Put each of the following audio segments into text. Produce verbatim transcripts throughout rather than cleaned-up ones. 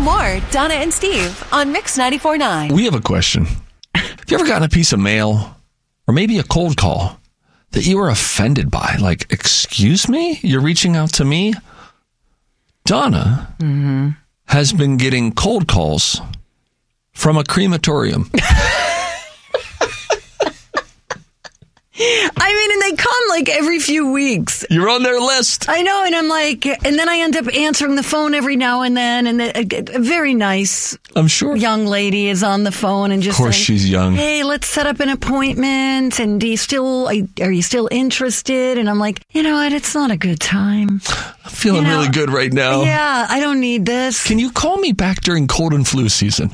more Donna and Steve on Mix ninety-four point nine. We have a question. Have you ever gotten a piece of mail or maybe a cold call that you were offended by? Like, excuse me? You're reaching out to me? Donna mm-hmm. has been getting cold calls from a crematorium. I mean, and they come like every few weeks. You're on their list. I know, and I'm like, and then I end up answering the phone every now and then, and a, a very nice, I'm sure, young lady is on the phone and just, of course, saying, she's young. Hey, let's set up an appointment. And do you still, are you still interested? And I'm like, you know what? It's not a good time. I'm feeling you know, really good right now. Yeah, I don't need this. Can you call me back during cold and flu season?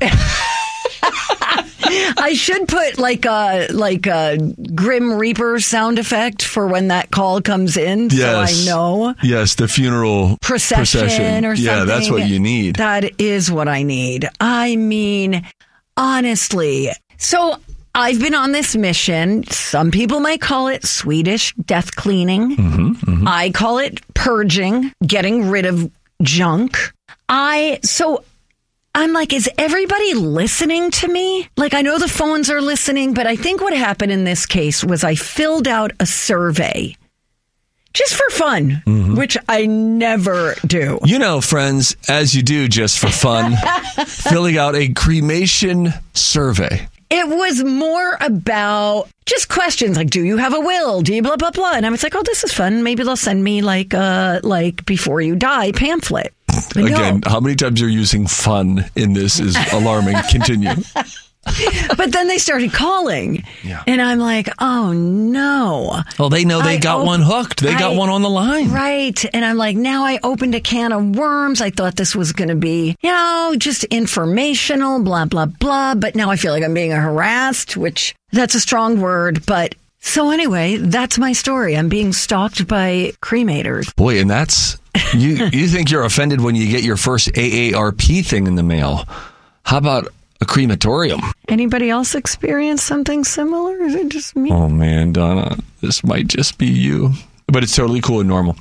I should put like a like a Grim Reaper sound effect for when that call comes in, yes. so I know. Yes, the funeral procession, procession or something. Yeah, that's what you need. That is what I need. I mean, honestly. So I've been on this mission. Some people might call it Swedish death cleaning. Mm-hmm, mm-hmm. I call it purging, getting rid of junk. I so. I'm like, is everybody listening to me? Like, I know the phones are listening, but I think what happened in this case was I filled out a survey just for fun, mm-hmm. which I never do. You know, friends, as you do just for fun, filling out a cremation survey. It was more about just questions like, do you have a will? Do you blah, blah, blah? And I was like, oh, this is fun. Maybe they'll send me like a, like before you die pamphlet. But Again, no. How many times you're using fun in this is alarming. Continue. But then they started calling. Yeah. And I'm like, oh, no. Well, they know they I got op- one hooked. They I, got one on the line. Right. And I'm like, now I opened a can of worms. I thought this was going to be, you know, just informational, blah, blah, blah. But now I feel like I'm being harassed, which that's a strong word. But so anyway, that's my story. I'm being stalked by cremators. Boy, and that's... you you think you're offended when you get your first A A R P thing in the mail. How about a crematorium? Anybody else experience something similar? Is it just me? Oh, man, Donna, this might just be you. But it's totally cool and normal.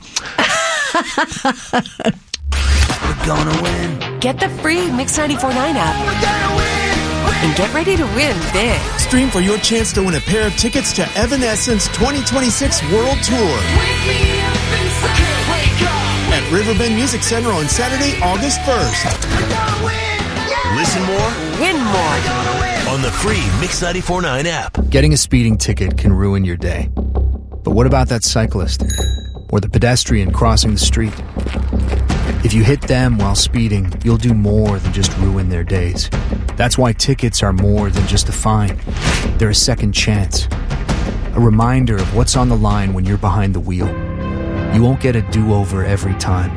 We're gonna win. Get the free Mix ninety-four point nine app. We're gonna win. And get ready to win big. Stream for your chance to win a pair of tickets to Evanescence twenty twenty-six World Tour. Wake me up and I can't wake up. At Riverbend Music Center on Saturday, August first. We're gonna win. Yeah. Listen more, win more We're gonna win. On the free Mix ninety-four point nine app. Getting a speeding ticket can ruin your day. But what about that cyclist? Or the pedestrian crossing the street? If you hit them while speeding, you'll do more than just ruin their days. That's why tickets are more than just a fine. They're a second chance. A reminder of what's on the line when you're behind the wheel. You won't get a do-over every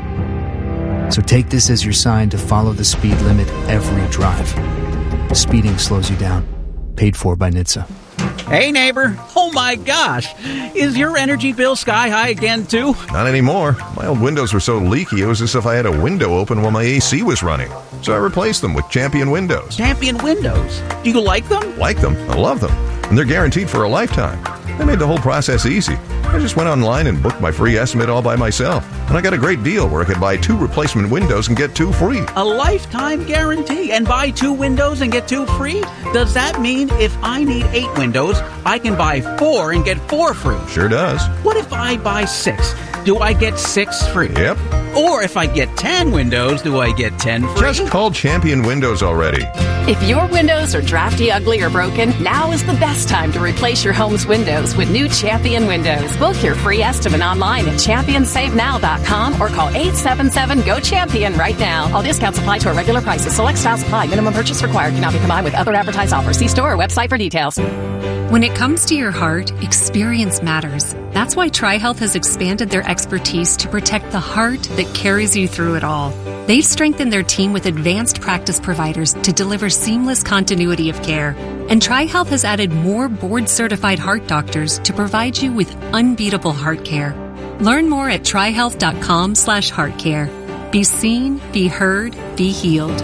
time. So take this as your sign to follow the speed limit every drive. Speeding slows you down. Paid for by N H T S A. Hey, neighbor. Oh, my gosh. Is your energy bill sky high again, too? Not anymore. My old windows were so leaky, it was as if I had a window open while my A C was running. So I replaced them with Champion Windows. Champion Windows? Do you like them? Like them. I love them. And they're guaranteed for a lifetime. They made the whole process easy. I just went online and booked my free estimate all by myself. And I got a great deal where I could buy two replacement windows and get two free. A lifetime guarantee and buy two windows and get two free? Does that mean if I need eight windows, I can buy four and get four free? Sure does. What if I buy six? Do I get six free? Yep. Or if I get ten windows, do I get ten free? Just call Champion Windows already. If your windows are drafty, ugly, or broken, now is the best time to replace your home's windows with new Champion Windows. Book your free estimate online at champion save now dot com or call eight seven seven, G O CHAMPION right now. All discounts apply to our regular prices. Select styles apply. Minimum purchase required. Cannot be combined with other advertised offers. See store or website for details. When it comes to your heart, experience matters. That's why TriHealth has expanded their expertise to protect the heart that carries you through it all. They've strengthened their team with advanced practice providers to deliver seamless continuity of care. And TriHealth has added more board-certified heart doctors to provide you with unbeatable heart care. Learn more at trihealth dot com slash heart care. Be seen, be heard, be healed.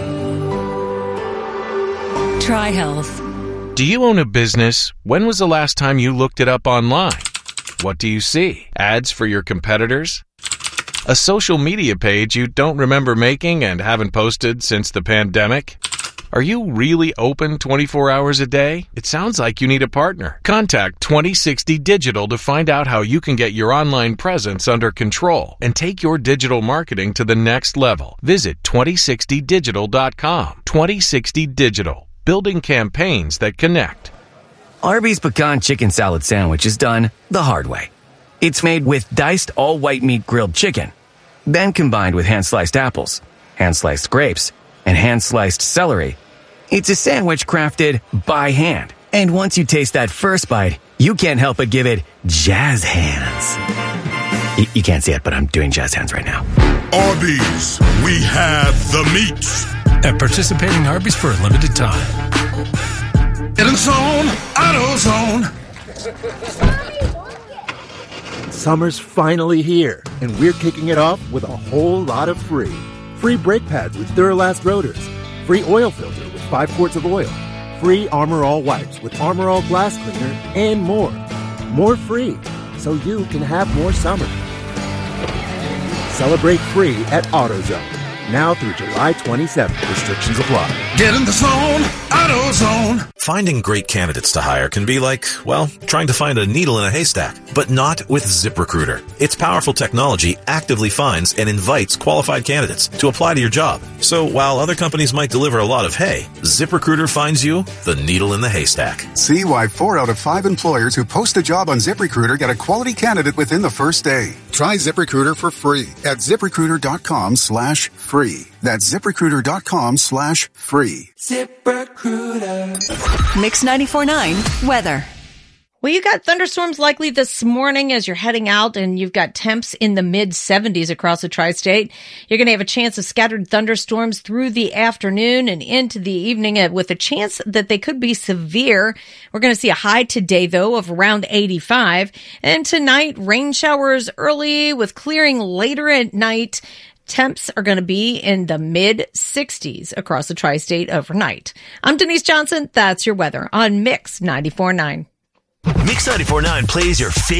TriHealth. Do you own a business? When was the last time you looked it up online? What do you see? Ads for your competitors? A social media page you don't remember making and haven't posted since the pandemic? Are you really open twenty-four hours a day? It sounds like you need a partner. Contact twenty sixty Digital to find out how you can get your online presence under control and take your digital marketing to the next level. Visit twenty sixty digital dot com. twenty sixty Digital, building campaigns that connect. Arby's Pecan Chicken Salad Sandwich is done the hard way. It's made with diced all-white meat grilled chicken, then combined with hand-sliced apples, hand-sliced grapes, and hand-sliced celery. It's a sandwich crafted by hand. And once you taste that first bite, you can't help but give it jazz hands. Y- you can't see it, but I'm doing jazz hands right now. Arby's, we have the meats. At participating Arby's for a limited time. Get in zone, AutoZone. Summer's finally here, and we're kicking it off with a whole lot of free. Free brake pads with Duralast rotors. Free oil filter with five quarts of oil. Free Armor All wipes with Armor All glass cleaner, and more. More free, so you can have more summer. Celebrate free at AutoZone. Now through July twenty-seventh. Restrictions apply. Get in the zone, AutoZone. Finding great candidates to hire can be like, well, trying to find a needle in a haystack, but not with ZipRecruiter. Its powerful technology actively finds and invites qualified candidates to apply to your job. So while other companies might deliver a lot of hay, ZipRecruiter finds you the needle in the haystack. See why four out of five employers who post a job on ZipRecruiter get a quality candidate within the first day. Try ZipRecruiter for free at ZipRecruiter.com slash free. That's ZipRecruiter.com slash free. ZipRecruiter. Mix ninety-four point nine weather. Well, you got thunderstorms likely this morning as you're heading out, and you've got temps in the mid seventies across the tri-state. You're going to have a chance of scattered thunderstorms through the afternoon and into the evening with a chance that they could be severe. We're going to see a high today, though, of around eighty-five. And tonight, rain showers early with clearing later at night. Temps are going to be in the mid sixties across the tri-state overnight. I'm Denise Johnson. That's your weather on Mix ninety-four point nine. Mix ninety-four point nine plays your favorite